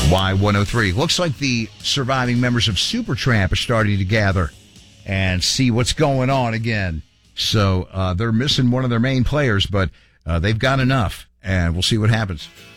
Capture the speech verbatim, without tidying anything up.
Y one oh three. Looks like the surviving members of Supertramp are starting to gather and see what's going on again. So uh, they're missing one of their main players, but uh, they've got enough, and we'll see what happens.